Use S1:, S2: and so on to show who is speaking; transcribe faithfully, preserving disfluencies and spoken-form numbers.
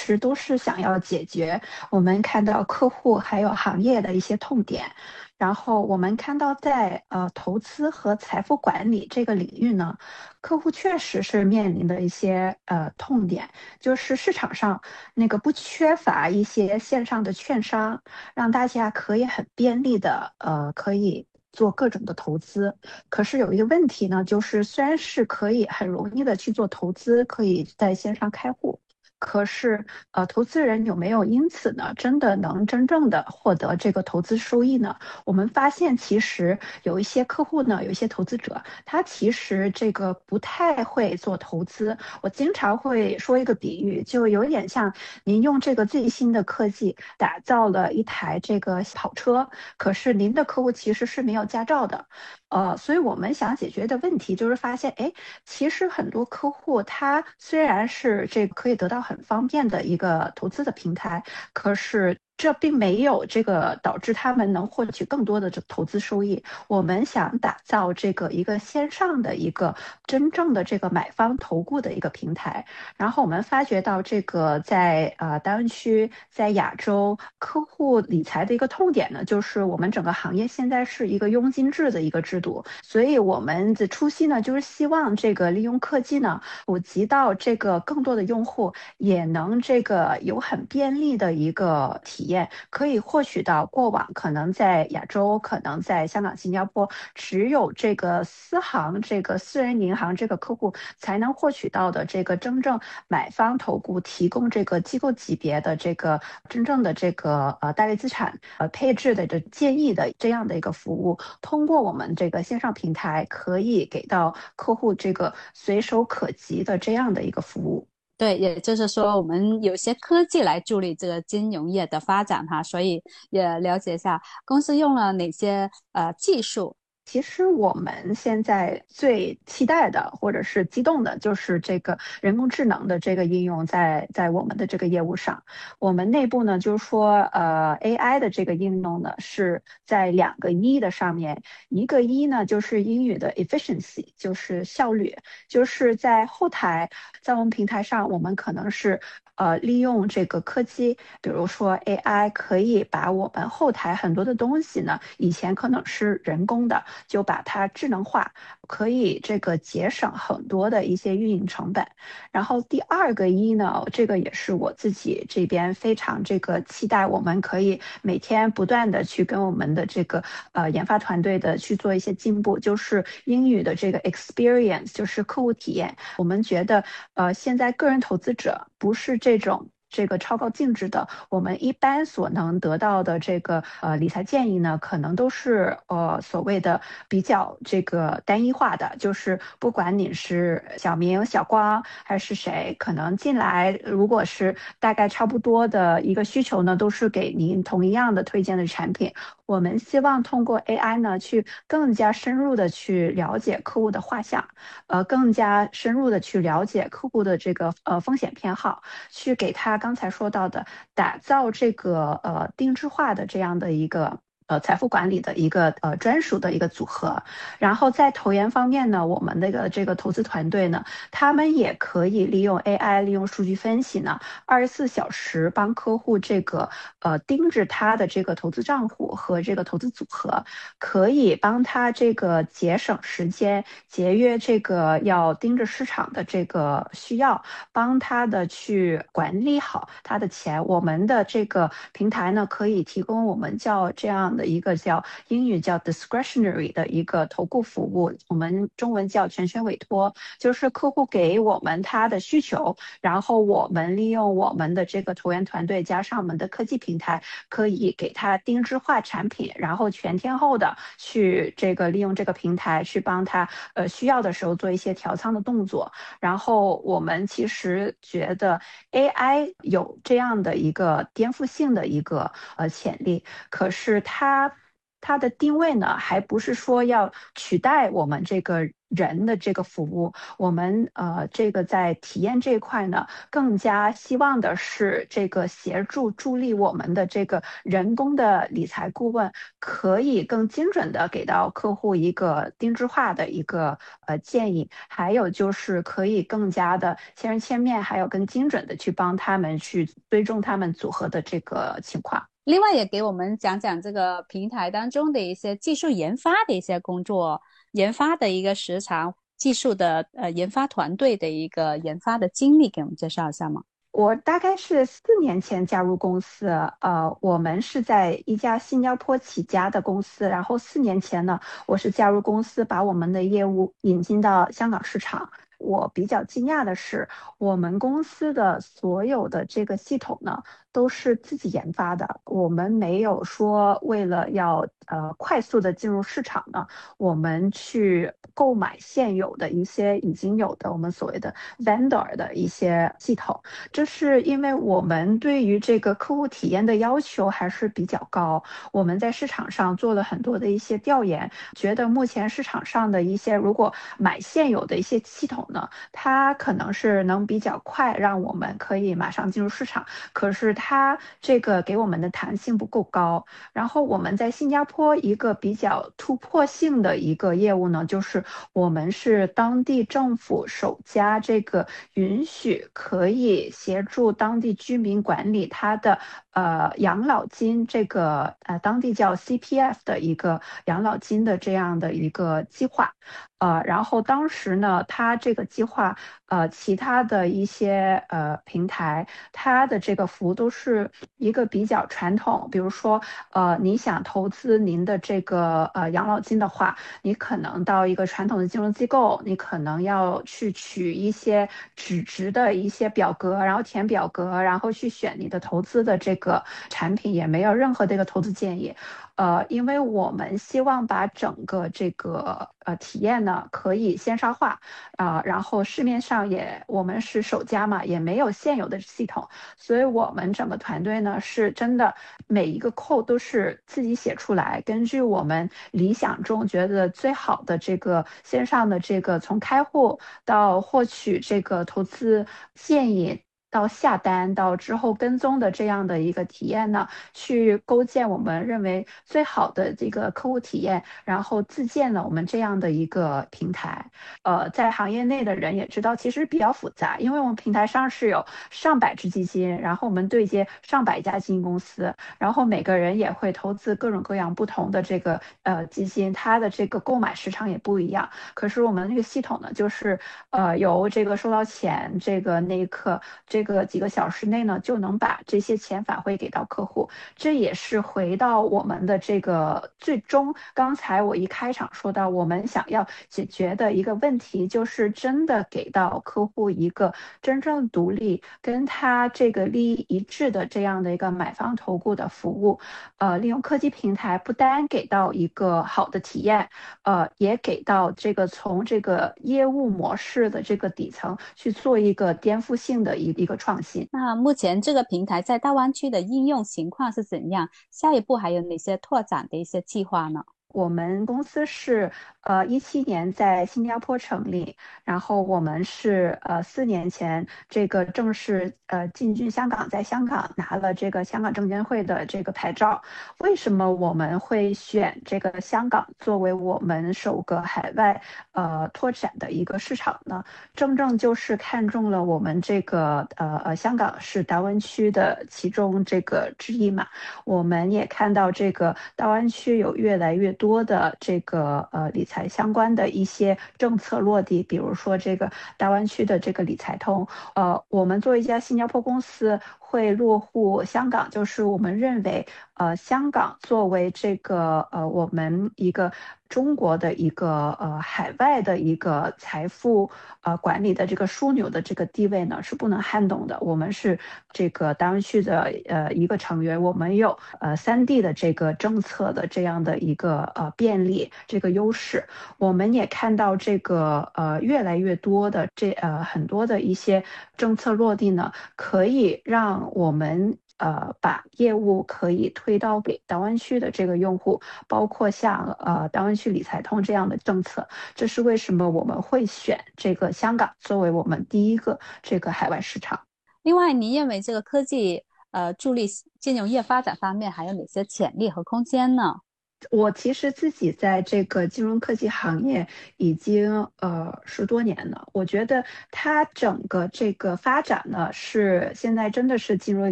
S1: 实都是想要解决我们看到客户还有行业的一些痛点。然后我们看到在呃投资和财富管理这个领域呢，客户确实是面临的一些呃痛点，就是市场上那个不缺乏一些线上的券商，让大家可以很便利的呃可以做各种的投资。可是有一个问题呢，就是虽然是可以很容易的去做投资，可以在线上开户。可是，呃，投资人有没有因此呢，真的能真正的获得这个投资收益呢？我们发现，其实有一些客户呢，有一些投资者，他其实这个不太会做投资。我经常会说一个比喻，就有点像您用这个最新的科技打造了一台这个跑车，可是您的客户其实是没有驾照的。呃，所以我们想解决的问题就是发现，哎，其实很多客户他虽然是这个可以得到很方便的一个投资的平台，可是这并没有这个导致他们能获取更多的这投资收益。我们想打造这个一个线上的一个真正的这个买方投顾的一个平台，然后我们发觉到这个在呃大湾区，在亚洲客户理财的一个痛点呢，就是我们整个行业现在是一个佣金制的一个制度，所以我们的初心呢，就是希望这个利用科技呢，普及到这个更多的用户也能这个有很便利的一个体验，可以获取到过往可能在亚洲，可能在香港、新加坡，只有这个私行、这个私人银行这个客户才能获取到的这个真正买方投顾提供这个机构级别的这个真正的这个呃大类资产呃配置的这建议的这样的一个服务，通过我们这个线上平台可以给到客户这个随手可及的这样的一个服务。
S2: 对，也就是说，我们有些科技来助力这个金融业的发展哈，所以也了解一下公司用了哪些呃技术。
S1: 其实我们现在最期待的，或者是激动的，就是这个人工智能的这个应用在在我们的这个业务上。我们内部呢，就是说，呃，A I 的这个应用呢，是在两个一的上面，一个一呢就是英语的 efficiency，就是效率，就是在后台，在我们平台上，我们可能是。呃，利用这个科技，比如说 A I，可以把我们后台很多的东西呢，以前可能是人工的，就把它智能化，可以这个节省很多的一些运营成本。然后第二个一呢，这个也是我自己这边非常这个期待，我们可以每天不断的去跟我们的这个呃研发团队的去做一些进步，就是英语的这个 experience，就是客户体验。我们觉得呃现在个人投资者不是这种。这个超高净值的，我们一般所能得到的这个呃理财建议呢，可能都是呃所谓的比较这个单一化的，就是不管你是小明、小光还是谁，可能进来如果是大概差不多的一个需求呢，都是给您同一样的推荐的产品。我们希望通过 A I 呢，去更加深入的去了解客户的画像，呃，更加深入的去了解客户的这个呃风险偏好。去给他刚才说到的打造这个呃定制化的这样的一个。呃，财富管理的一个呃专属的一个组合，然后在投研方面呢，我们那个这个投资团队呢，他们也可以利用 A I，利用数据分析呢，二十四小时帮客户这个呃盯着他的这个投资账户和这个投资组合，可以帮他这个节省时间，节约这个要盯着市场的这个需要。帮他的去管理好他的钱。我们的这个平台呢，可以提供我们叫这样的一个叫英语叫 discretionary 的一个投顾服务，我们中文叫全权委托，就是客户给我们他的需求，然后我们利用我们的这个投研团队加上我们的科技平台，可以给他定制化产品，然后全天候的去这个利用这个平台去帮他呃需要的时候做一些调仓的动作。然后我们其实觉得 A I 有这样的一个颠覆性的一个呃潜力，可是它它的定位呢，还不是说要取代我们这个人的这个服务。我们呃，这个在体验这一块呢，更加希望的是这个协助助力我们的这个人工的理财顾问，可以更精准的给到客户一个定制化的一个呃建议，还有就是可以更加的千人千面，还有更精准的去帮他们去追踪他们组合的这个情况。
S2: 另外也给我们讲讲这个平台当中的一些技术研发的一些工作，研发的一个时长，技术的呃研发团队的一个研发的经历，给我们介绍一下吗？
S1: 我大概是四年前加入公司，呃，我们是在一家新加坡起家的公司，然后四年前呢，我是加入公司，把我们的业务引进到香港市场。我比较惊讶的是，我们公司的所有的这个系统呢，都是自己研发的。我们没有说为了要呃快速的进入市场呢，我们去购买现有的一些已经有的我们所谓的 vendor 的一些系统。这是因为我们对于这个客户体验的要求还是比较高。我们在市场上做了很多的一些调研，觉得目前市场上的一些如果买现有的一些系统呢，它可能是能比较快让我们可以马上进入市场，可是它这个给我们的弹性不够高。然后我们在新加坡一个比较突破性的一个业务呢，就是我们是当地政府首家这个允许可以协助当地居民管理他的呃养老金，这个呃当地叫 C P F 的一个养老金的这样的一个计划。呃，然后当时呢，它这个计划，呃，其他的一些呃平台，它的这个服务都是一个比较传统。比如说，呃，你想投资您的这个呃养老金的话，你可能到一个传统的金融机构，你可能要去取一些纸质的一些表格，然后填表格，然后去选你的投资的这个产品，也没有任何的一个投资建议。呃，因为我们希望把整个这个呃体验呢可以线上化啊、呃然后市面上也我们是首家嘛，也没有现有的系统，所以我们整个团队呢是真的每一个 code 都是自己写出来，根据我们理想中觉得最好的这个线上的这个从开户到获取这个投资建议，到下单到之后跟踪的这样的一个体验呢，去构建我们认为最好的这个客户体验，然后自建了我们这样的一个平台。呃，在行业内的人也知道，其实比较复杂，因为我们平台上是有上百只基金，然后我们对接上百家基金公司，然后每个人也会投资各种各样不同的这个呃基金，它的这个购买时长也不一样。可是我们那个系统呢，就是呃由这个收到钱这个那一刻，这个几个小时内呢，就能把这些钱返回给到客户。这也是回到我们的这个最终，刚才我一开场说到，我们想要解决的一个问题，就是真的给到客户一个真正独立、跟他这个利益一致的这样的一个买方投顾的服务。呃，利用科技平台，不单给到一个好的体验，呃，也给到这个从这个业务模式的这个底层去做一个颠覆性的一一个创新。
S2: 那目前这个平台在大湾区的应用情况是怎样？下一步还有哪些拓展的一些计划呢？
S1: 我们公司是呃一七年在新加坡成立，然后我们是呃四年前这个正式呃进军香港，在香港拿了这个香港证监会的这个牌照。为什么我们会选这个香港作为我们首个海外呃拓展的一个市场呢？正正就是看中了我们这个呃呃香港是大湾区的其中这个之一嘛。我们也看到这个大湾区有越来越多的这个呃理财相关的一些政策落地，比如说这个大湾区的这个理财通。呃，我们作为一家新加坡公司会落户香港，就是我们认为呃香港作为这个呃我们一个中国的一个呃海外的一个财富呃管理的这个枢纽的这个地位呢是不能撼动的。我们是这个大湾区的呃一个成员，我们有呃三地的这个政策的这样的一个呃便利这个优势。我们也看到这个呃越来越多的这呃很多的一些政策落地呢，可以让我们呃，把业务可以推到给大湾区的这个用户，包括像呃大湾区理财通这样的政策。这是为什么我们会选这个香港作为我们第一个这个海外市场。
S2: 另外，您认为这个科技呃助力金融业发展方面还有哪些潜力和空间呢？
S1: 我其实自己在这个金融科技行业已经呃十多年了，我觉得它整个这个发展呢，是现在真的是进入一个